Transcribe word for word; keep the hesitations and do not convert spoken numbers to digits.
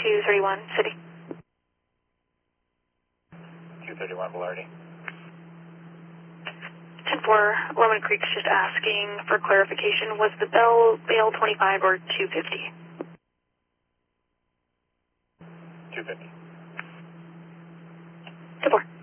two thirty-one, City. two thirty-one, Velarde. ten four, Lorman Creek's just asking for clarification. Was the bell bail twenty-five or two fifty? two fifty. ten four.